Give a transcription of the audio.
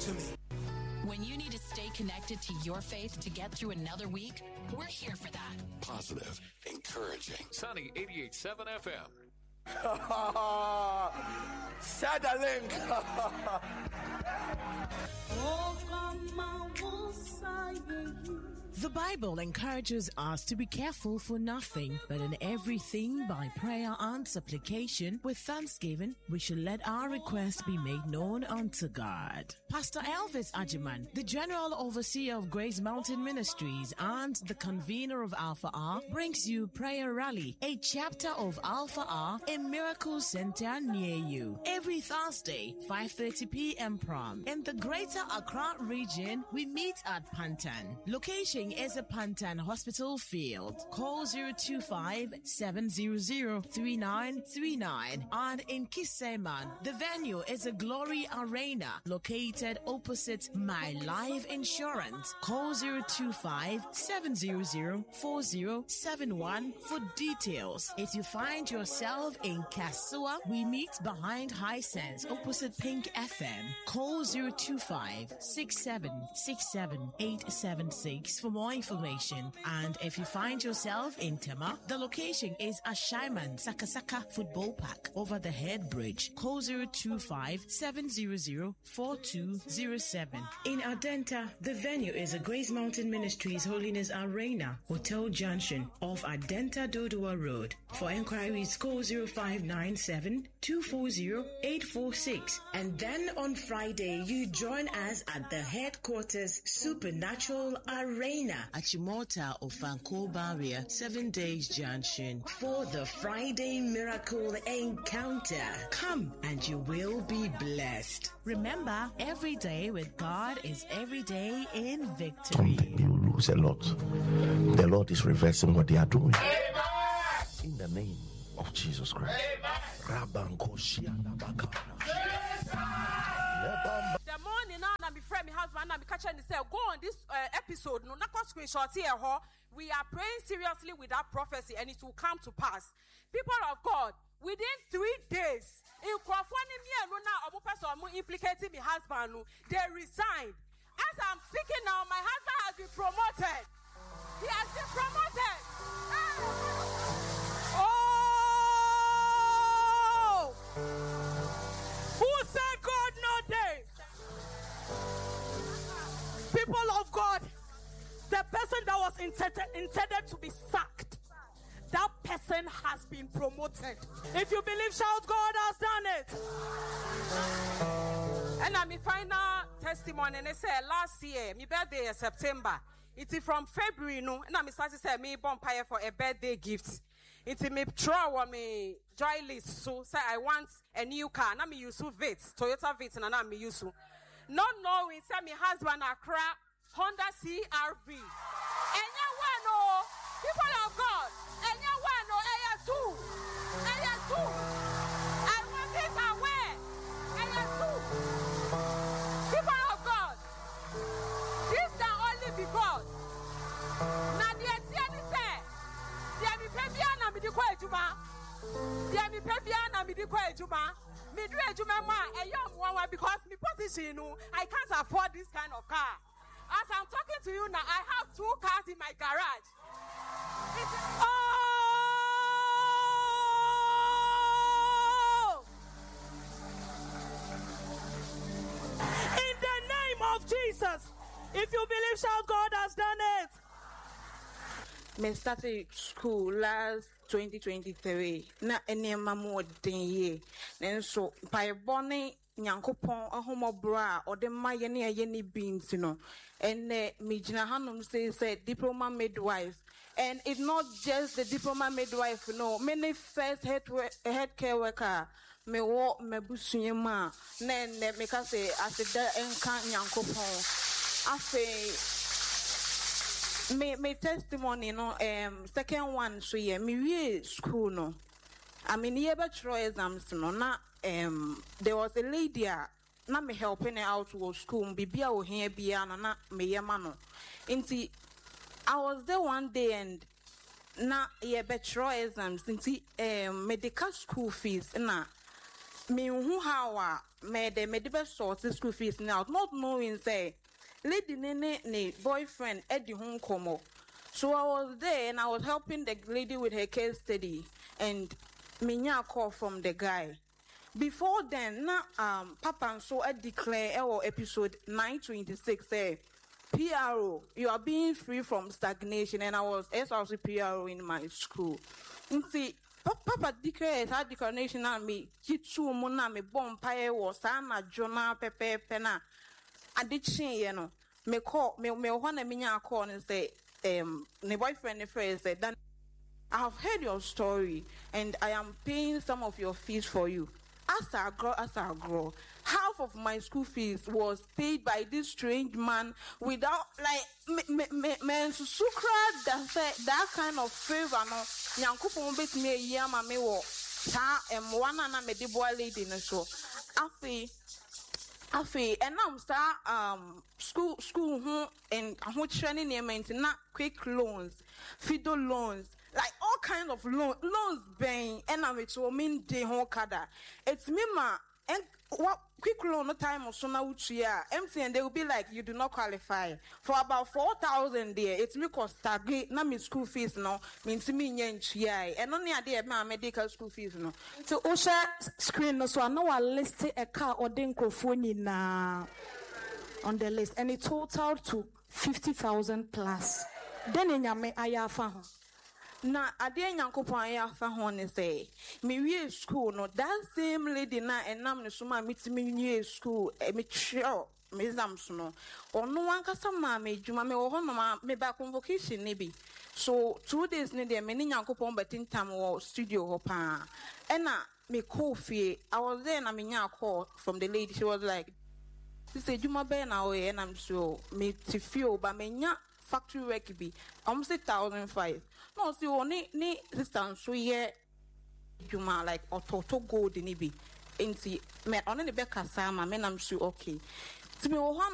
to me. When you need to stay connected to your faith to get through another week, we're here for that. Positive, encouraging. Sunny 88.7 FM. Share the link. The Bible encourages us to be careful for nothing, but in everything by prayer and supplication with thanksgiving, we should let our requests be made known unto God. Pastor Elvis Ajiman, the General Overseer of Grace Mountain Ministries and the convener of Alpha R, brings you Prayer Rally, a chapter of Alpha R in Miracle Center near you. Every Thursday, 5:30 p.m. prompt. In the Greater Accra region, we meet at Pantan. Location is a Pantan Hospital Field. Call 025-700-3939. And in Kiseman, the venue is a Glory Arena located opposite My Life Insurance. Call 025-700-4071 for details. If you find yourself in Kasua, we meet behind Hisense opposite Pink FM. Call 025-6767-876 for more information. And if you find yourself in Tema, the location is Ashaiman Sakasaka Football Park over the Head Bridge. Call 025-700-4207. In Adenta, the venue is a Grace Mountain Ministries Holiness Arena, Hotel Junction off Adenta Dodua Road. For inquiries, call 0597-240-846. And then on Friday, you join us at the headquarters Supernatural Arena at Chimota of Fanko Barrier, 7 Days Junction for the Friday Miracle Encounter. Come and you will be blessed. Remember, every day with God is every day in victory. You lose a lot. The Lord is reversing what they are doing. Amen. In the name of Jesus Christ. Amen. The morning now, I'm friend, my husband, I'm catching the say, go on this episode. No, not screenshots here. We are praying seriously with that prophecy, and it will come to pass. People of God, within 3 days, in implicating my husband, they resigned. As I'm speaking now, my husband has been promoted. He has been promoted. Oh! Who said God no day? People of God, the person that was intended to be sacked, that person has been promoted. If you believe, shout, God has done it. And I'm in final testimony, and they say last year, my birthday is September. It's from February, no, and I'm starting to say me bonfire for a birthday gift. It's me throw me joy list, so say I want a new car. And I'm use Vitz, Toyota Vitz, and I'm use. Not knowing, say my husband Accra Honda CRV. And you want no people of God. And you want no area 2. I want it away. Area 2. People of God. This can only be God. Now the Etienne say, "Dear me pebiana mi di kwa ejuma. Dear me pebiana mi di kwa ejuma. Me do ejuma ma eyom because my position, I can't afford this kind of car. As I'm talking to you now, I have 2 cars in my garage. In the name of Jesus, if you believe, shout, God has done it. Me started school last 2023. Na ene mamu odin ye. So by bonnie Nyankopon ahomobra or the mayene ayeni beans, and Mijina Hanum says diploma midwife. And it's not just the diploma midwife, many first healthcare worker me walk me busuyema, then me can say as the encan Nyankopon. Me testimony, second one, so yeah, me school, no. I mean, yeah, but exams, no, there was a lady, not me helping her out to school, Bibia or here, Biana, not me, Yamano. I was there one day and na ye betro exams, medical school fees, na me who how made the best sort the school fees now, not knowing say lady ne boyfriend Eddie home como. So I was there and I was helping the lady with her case study and me call from the guy. Before then, Papa and so I declare our episode 926 say PRO, you are being free from stagnation, and I was SRC PRO in my school. You see, Papa declared that declaration on me. Jitsu mona me bompire was Sana Jonah Pepe Pena. I did say, you know, me call me one a minya call and say, my boyfriend the friend said, then I have heard your story and I am paying some of your fees for you. As I grow, half of my school fees was paid by this strange man without like man sukra that kind of favor no nyankopo bet me year ma me wo ta one na me de boy lady no so afi and now start school ho and ho training near na quick loans, fido loans, like all kind of loans bang and I'm it will mean day home kada. It's me ma and what quick loan no time or so now empty and they will be like you do not qualify for about 4,000 there. It's me cost tag na me school fees no means me nyen and only idea my medical school fees no. So Osha screen no so I know I listed a car or microphone na on the list and it totaled to 50,000 plus. Then in yame ayafa ho. Na ade nyankopon ayafa ho ne say me wie school no that same lady na enam ne so ma mitimi wie school me trio me exams no ono ankasa ma me djuma me wo ho no ma me ba convocation ne bi so 2 days ne de me ne nyankopon betin tam wo studio ho pa ena me call fie I was there na me nya call from the lady. She was like this is djuma be na o and I'm so me ti feel ba me nya factory work be almost 1,005. No, see, only distance so yeah, you ma like auto gold in be. Ain't see me only the back sama, men I'm sure okay. To me,